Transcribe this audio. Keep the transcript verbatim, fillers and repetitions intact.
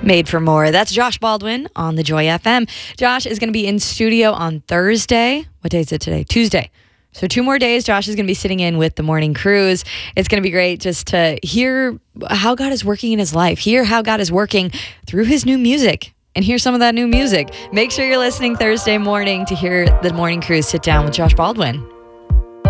Made for More. That's Josh Baldwin on the Joy F M. Josh is going to be in studio on Thursday. What day is it today? Tuesday. So two more days, Josh is going to be sitting in with the Morning Cruise. It's going to be great just to hear how God is working in his life, hear how God is working through his new music, and hear some of that new music. Make sure you're listening Thursday morning to hear the Morning Cruise sit down with Josh Baldwin.